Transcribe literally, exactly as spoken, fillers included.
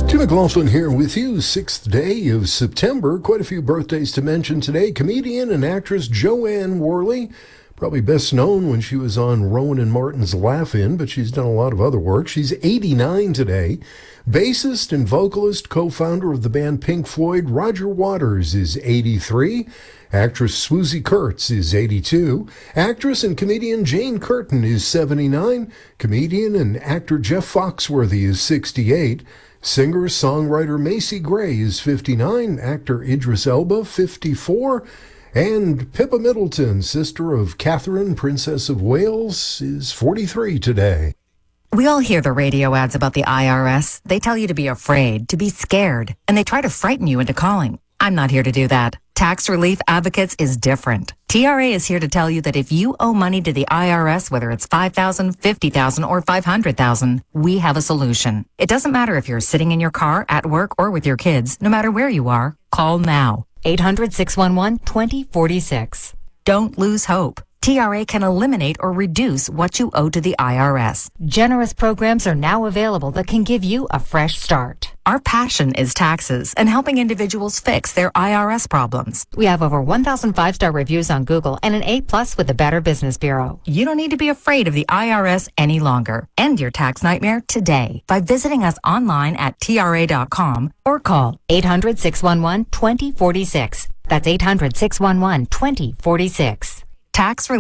Tim McLaughlin here with you, sixth day of September. Quite a few birthdays to mention today. Comedian and actress Joanne Worley, probably best known when she was on Rowan and Martin's Laugh-In, but she's done a lot of other work. She's eighty-nine today. Bassist and vocalist, co-founder of the band Pink Floyd, Roger Waters is eighty-three. Actress Swoosie Kurtz is eighty-two. Actress and comedian Jane Curtin is seventy-nine. Comedian and actor Jeff Foxworthy is sixty-eight. Singer-songwriter Macy Gray is fifty-nine. Actor Idris Elba, fifty-four. And Pippa Middleton, sister of Catherine, Princess of Wales, is forty-three today. We all hear the radio ads about the I R S. They tell you to be afraid, to be scared, and they try to frighten you into calling. I'm not here to do that. Tax Relief Advocates is different. T R A is here to tell you that if you owe money to the I R S, whether it's five thousand dollars, fifty thousand dollars, or five hundred thousand dollars, we have a solution. It doesn't matter if you're sitting in your car, at work, or with your kids. No matter where you are, call now. eight hundred, six one one, two zero four six. Don't lose hope. T R A can eliminate or reduce what you owe to the I R S. Generous programs are now available that can give you a fresh start. Our passion is taxes and helping individuals fix their I R S problems. We have over one thousand five-star reviews on Google and an A plus with the Better Business Bureau. You don't need to be afraid of the I R S any longer. End your tax nightmare today by visiting us online at T R A dot com or call eight hundred, six one one, two zero four six. That's eight hundred, six one one, two zero four six. Tax